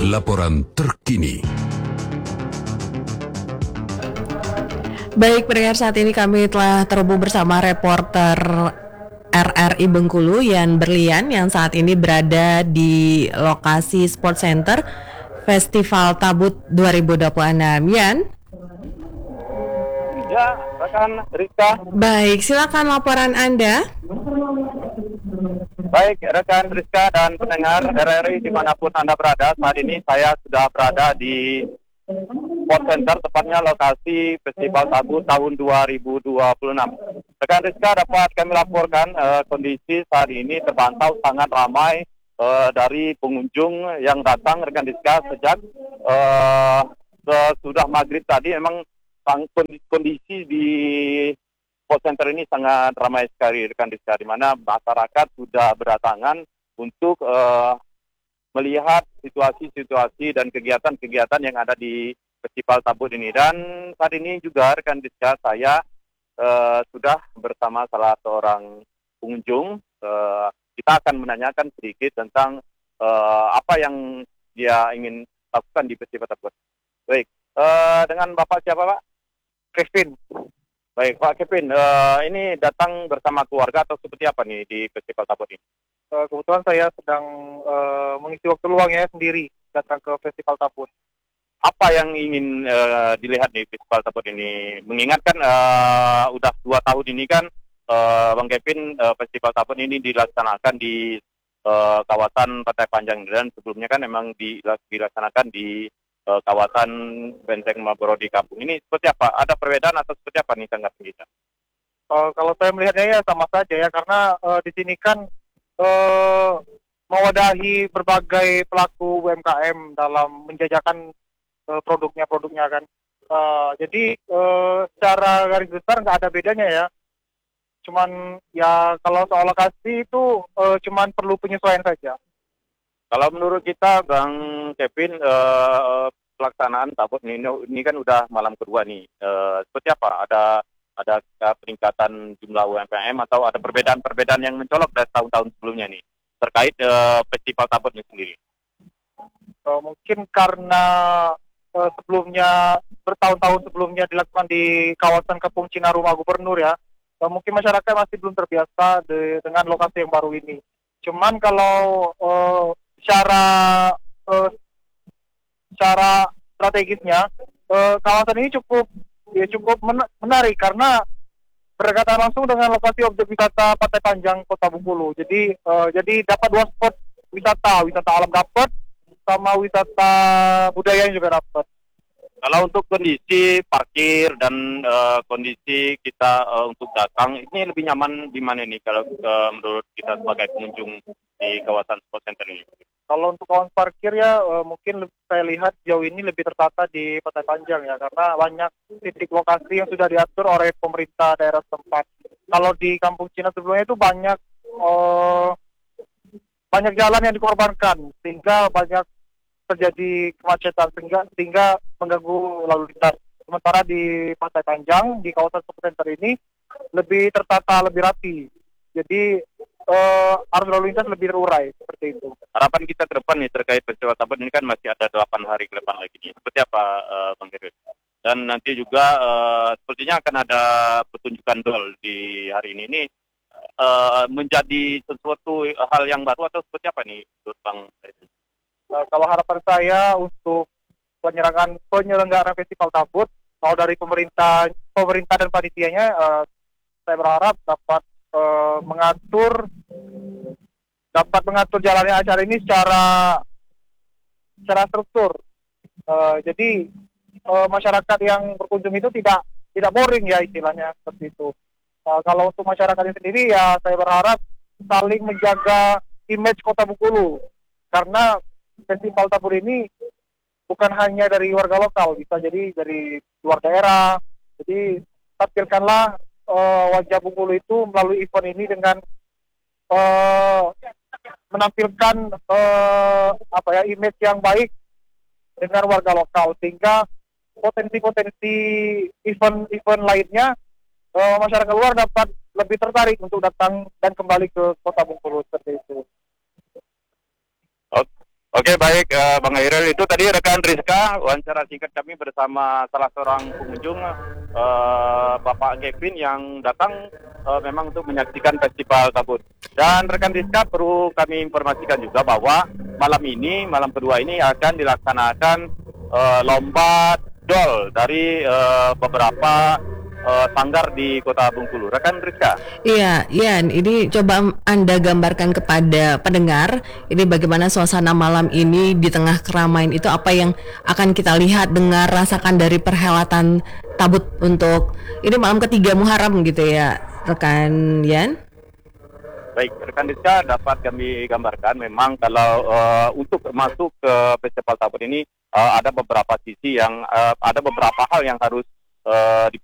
laporan terkini. Baik, pendengar, saat ini kami telah terhubung bersama reporter RRI Bengkulu Yan Berlian yang saat ini berada di lokasi Sport Center Festival Tabut 2026. Yan? Ya, rekan Rizka. Baik, silakan laporan Anda. Baik, rekan Rizka dan pendengar RRI dimanapun Anda berada, saat ini saya sudah berada di Sport Center, tepatnya lokasi Festival Tabut tahun 2026. Rekan Rizka, dapat kami laporkan kondisi saat ini terpantau sangat ramai dari pengunjung yang datang, rekan Rizka, sejak sudah maghrib tadi. Memang kondisi di Sport Center ini sangat ramai sekali, rekan Rizka, di mana masyarakat sudah berdatangan untuk melihat situasi-situasi dan kegiatan-kegiatan yang ada di Festival Tabut ini. Dan saat ini juga, rekan Rizka, saya sudah bersama salah seorang pengunjung. Kita akan menanyakan sedikit tentang apa yang dia ingin lakukan di Festival Tabut. Baik, dengan Bapak siapa, Pak? Kevin. Baik, Pak Kevin, ini datang bersama keluarga atau seperti apa nih di Festival Tabut ini? Kebetulan saya sedang mengisi waktu luangnya sendiri datang ke Festival Tabut. Apa yang ingin dilihat di Festival Tabut ini? Mengingatkan udah 2 tahun ini kan, Bang Kevin, Festival Tabut ini dilaksanakan di kawasan Pantai Panjang, dan sebelumnya kan memang dilaksanakan di kawasan Benteng Maboro di kampung ini. Seperti apa? Ada perbedaan atau seperti apa nih tanggapan kita? Kalau saya melihatnya ya sama saja ya, karena di sini kan mewadahi berbagai pelaku UMKM dalam menjajakan produknya kan. Jadi secara garis besar nggak ada bedanya ya. Cuman ya kalau soal lokasi itu cuman perlu penyesuaian saja. Kalau menurut kita, Bang Kevin, pelaksanaan Tabut ini kan udah malam kedua nih. Seperti apa? Ada peningkatan jumlah UMKM atau ada perbedaan-perbedaan yang mencolok dari tahun-tahun sebelumnya nih terkait Festival Tabut ini sendiri? Mungkin karena sebelumnya, bertahun-tahun sebelumnya dilakukan di kawasan Kampung Cina Rumah Gubernur ya. Mungkin masyarakat masih belum terbiasa dengan lokasi yang baru ini. Cuman kalau secara strategisnya kawasan ini cukup menarik karena berdekatan langsung dengan lokasi objek wisata Pantai Panjang Kota Bengkulu. Jadi dapat 2 spot wisata alam dapat, sama wisata budaya juga dapat. Kalau untuk kondisi parkir dan kondisi kita untuk datang, ini lebih nyaman di mana nih kalau menurut kita sebagai pengunjung di kawasan Sport Center ini? Kalau untuk kawasan parkir ya mungkin saya lihat jauh ini lebih tertata di Pantai Panjang ya, karena banyak titik lokasi yang sudah diatur oleh pemerintah daerah setempat. Kalau di Kampung Cina sebelumnya itu banyak jalan yang dikorbankan sehingga banyak terjadi kemacetan sehingga mengganggu lalu lintas. Sementara di Pantai Panjang, di kawasan Sport Center ini lebih tertata, lebih rapi. Jadi arus lalu lintas lebih terurai seperti itu. Harapan kita ke depan nih terkait Festival Tabut ini kan masih ada 8 hari ke depan lagi nih. Seperti apa, Bang Kevin? Dan nanti juga sepertinya akan ada pertunjukan dol di hari ini. Ini menjadi sesuatu hal yang baru atau seperti apa nih, menurut Bang Kevin? Kalau harapan saya untuk penyelenggaraan Festival Tabut, kalau dari pemerintah dan panitianya, saya berharap dapat mengatur jalannya acara ini secara struktur. Jadi masyarakat yang berkunjung itu tidak boring ya, istilahnya seperti itu. Kalau untuk masyarakatnya sendiri ya, saya berharap saling menjaga image Kota Bengkulu, karena Festival Tabut ini bukan hanya dari warga lokal, bisa jadi dari luar daerah. Jadi tampilkanlah wajah Bengkulu itu melalui event ini dengan menampilkan image yang baik dengan warga lokal, sehingga potensi-potensi event lainnya masyarakat luar dapat lebih tertarik untuk datang dan kembali ke Kota Bengkulu seperti itu. Oke, baik, Bang Hairil, itu tadi rekan Rizka wawancara singkat kami bersama salah seorang pengunjung, Bapak Kevin yang datang memang untuk menyaksikan festival Tabur. Dan rekan Rizka, perlu kami informasikan juga bahwa malam kedua ini akan dilaksanakan lomba dol dari beberapa sanggar di Kota Bengkulu. Rekan Rizka. Iya, Ian, ini coba Anda gambarkan kepada pendengar, ini bagaimana suasana malam ini di tengah keramaian itu, apa yang akan kita lihat, dengar, rasakan dari perhelatan tabut untuk ini malam ketiga Muharram gitu ya, rekan Ian? Baik, rekan Rizka, dapat kami gambarkan memang kalau untuk masuk ke festival tabut ini ada beberapa sisi yang ada beberapa hal yang harus